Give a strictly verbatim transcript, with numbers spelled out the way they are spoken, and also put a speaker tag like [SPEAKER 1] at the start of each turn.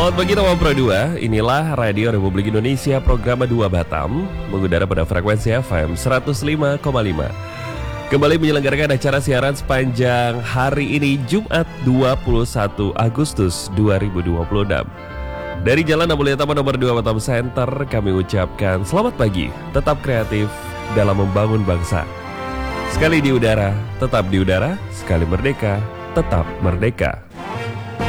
[SPEAKER 1] Selamat pagi teman Pro dua, inilah Radio Republik Indonesia program dua Batam, mengudara pada frekuensi F M seratus lima koma lima. Kembali menyelenggarakan acara siaran sepanjang hari ini Jumat dua puluh satu Agustus dua ribu dua puluh enam. Dari Jalan Amulia Taman nomor dua Batam Center, kami ucapkan selamat pagi, tetap kreatif dalam membangun bangsa. Sekali di udara, tetap di udara, sekali merdeka, tetap merdeka.